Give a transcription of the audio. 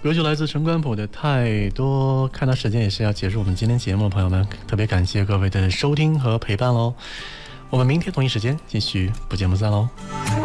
歌曲来自陈冠甫的太多。看到时间也是要结束我们今天节目，朋友们特别感谢各位的收听和陪伴喽。我们明天同一时间继续不见不散喽。